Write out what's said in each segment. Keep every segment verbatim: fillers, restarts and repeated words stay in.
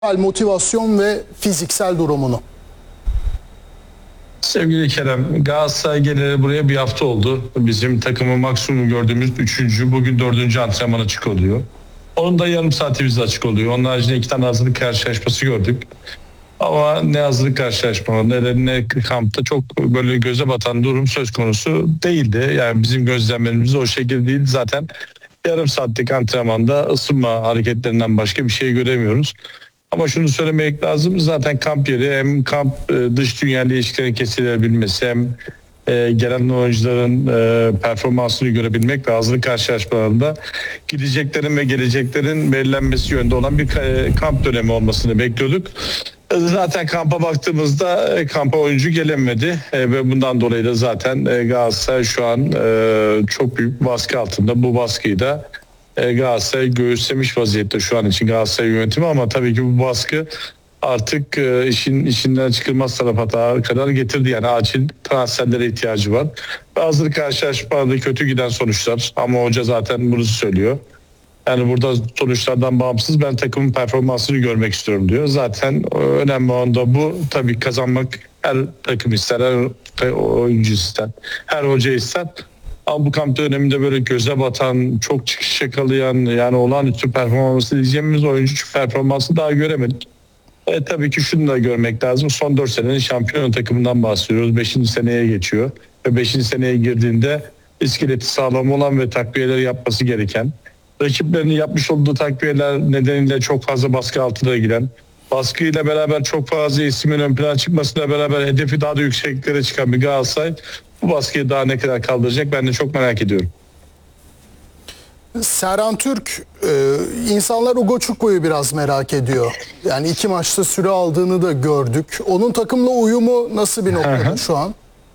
motivasyon ve fiziksel durumunu. Sevgili Kerem, Galatasaray geleli buraya bir hafta oldu. Bizim takımı maksimum gördüğümüz üçüncü, bugün dördüncü antrenman açık oluyor. Onun da yarım saati bize açık oluyor. Onun haricinde iki tane hazırlık karşılaşması gördük. Ama ne hazırlık karşılaşmalarında ne kampta çok böyle göze batan durum söz konusu değildi. Yani bizim gözlemlerimiz o şekilde değil. Zaten yarım saatlik antrenmanda ısınma hareketlerinden başka bir şey göremiyoruz. Ama şunu söylemek lazım, zaten kamp yeri hem kamp dış dünya ilişkilerin kesilebilmesi hem e, gelen oyuncuların e, performansını görebilmek ve hazırlık karşılaşmalarında gideceklerin ve geleceklerin belirlenmesi yönünde olan bir kamp dönemi olmasını bekliyorduk. Zaten kampa baktığımızda kampa oyuncu gelemedi e, ve bundan dolayı da zaten e, Galatasaray şu an e, çok büyük baskı altında. Bu baskıyı da e, Galatasaray göğüslemiş vaziyette şu an için Galatasaray yönetimi, ama tabii ki bu baskı artık e, işin içinden çıkılmaz tarafa kadar getirdi. Yani acil transferlere ihtiyacı var. Bazı karşılaşmalarda kötü giden sonuçlar, ama hoca zaten bunu söylüyor. Yani burada sonuçlardan bağımsız ben takımın performansını görmek istiyorum diyor. Zaten önemli olan da bu. Tabii kazanmak her takım ister, her oyuncu ister, her hoca ister. Ama bu kamp döneminde böyle göze batan, çok çıkış yakalayan, yani olağanüstü performansı diyeceğimiz oyuncu performansı daha göremedik. E, tabii ki şunu da görmek lazım. Son dört senenin şampiyon takımından bahsediyoruz. Beşinci seneye geçiyor. Ve beşinci seneye girdiğinde iskeleti sağlam olan ve takviyeleri yapması gereken, rakiplerinin yapmış olduğu takviyeler nedeniyle çok fazla baskı altına giren, baskıyla beraber çok fazla ismin ön plana çıkmasıyla beraber hedefi daha da yükseklere çıkan bir Galatasaray bu baskıyı daha ne kadar kaldıracak, ben de çok merak ediyorum. Serhan Türk, e, insanlar Ugo Çukbu'yu biraz merak ediyor. Yani iki maçta süre aldığını da gördük. Onun takımla uyumu nasıl bir noktada şu an?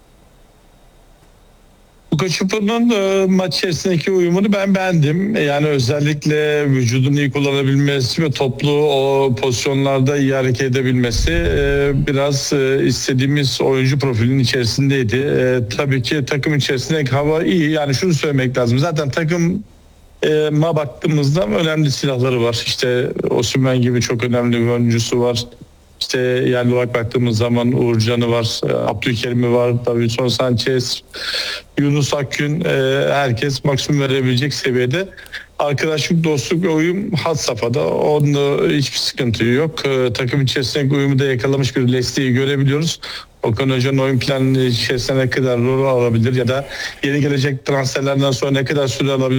Ugo Çukbu'nun e, maç içerisindeki uyumunu ben beğendim. Yani özellikle vücudunu iyi kullanabilmesi ve toplu o pozisyonlarda iyi hareket edebilmesi e, biraz e, istediğimiz oyuncu profilinin içerisindeydi. E, tabii ki takım içerisindeki hava iyi. Yani şunu söylemek lazım. Zaten takım E, ma baktığımızda önemli silahları var. İşte Osimhen gibi çok önemli bir oyuncusu var. İşte yerli olarak baktığımız zaman Uğurcan'ı var, Abdülkerim'i var, Davinson Sanchez, Yunus Akgün, e, herkes maksimum verebilecek seviyede. Arkadaşlık, dostluk ve uyum had safhada. Onda hiçbir sıkıntı yok. E, takım içerisindeki uyumu da yakalamış bir Leslie'yi görebiliyoruz. Okan Hoca'nın oyun planı içerisinde ne kadar rol alabilir ya da yeni gelecek transferlerden sonra ne kadar süre alabilir?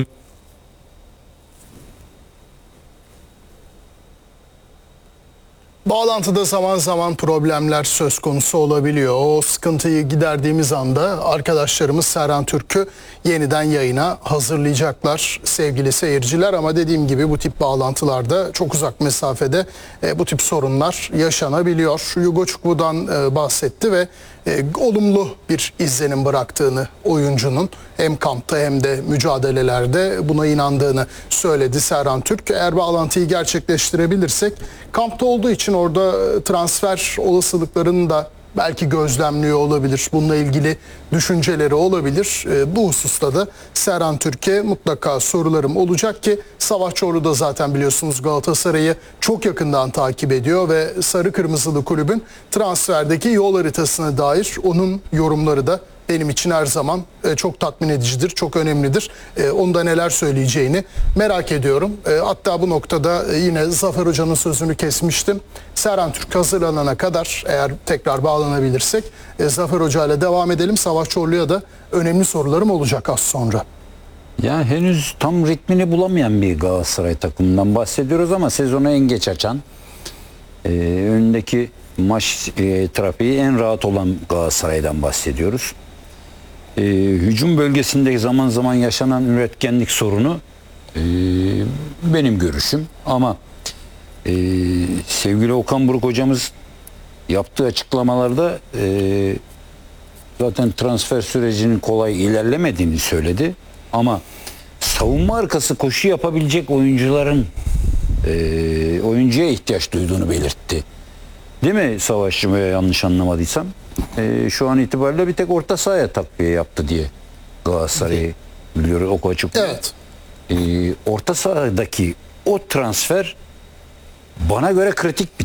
Bağlantıda zaman zaman problemler söz konusu olabiliyor. O sıkıntıyı giderdiğimiz anda arkadaşlarımız Serhan Türk'ü yeniden yayına hazırlayacaklar sevgili seyirciler. Ama dediğim gibi bu tip bağlantılarda çok uzak mesafede e, bu tip sorunlar yaşanabiliyor. Ugo Çukbu'dan e, bahsetti ve e, olumlu bir izlenim bıraktığını oyuncunun hem kampta hem de mücadelelerde buna inandığını söyledi Serhan Türk. Eğer bağlantıyı gerçekleştirebilirsek, kampta olduğu için orada transfer olasılıklarını da belki gözlemliyor olabilir. Bununla ilgili düşünceleri olabilir. Bu hususta da Serhan Türk'e mutlaka sorularım olacak ki Savaş Çorlu da zaten biliyorsunuz Galatasaray'ı çok yakından takip ediyor ve Sarı Kırmızılı kulübün transferdeki yol haritasına dair onun yorumları da benim için her zaman çok tatmin edicidir, çok önemlidir. Onda neler söyleyeceğini merak ediyorum. Hatta bu noktada yine Zafer Hoca'nın sözünü kesmiştim. Serhan Türk hazırlanana kadar eğer tekrar bağlanabilirsek Zafer Hoca ile devam edelim. Savaş Çorlu'ya da önemli sorularım olacak az sonra. Yani henüz tam ritmini bulamayan bir Galatasaray takımından bahsediyoruz ama sezonu en geç açan, e, önündeki maç e, trafiği en rahat olan Galatasaray'dan bahsediyoruz. E, hücum bölgesinde zaman zaman yaşanan üretkenlik sorunu e, benim görüşüm, ama e, sevgili Okan Buruk hocamız yaptığı açıklamalarda e, zaten transfer sürecinin kolay ilerlemediğini söyledi, ama savunma arkası koşu yapabilecek oyuncuların e, oyuncuya ihtiyaç duyduğunu belirtti. Değil mi Savaşçı, yanlış anlamadıysam? E, şu an itibariyle bir tek orta sahaya takviye yaptı diye Galatasaray'ı biliyoruz. O açık. Evet. E, orta sahadaki o transfer bana göre kritik bir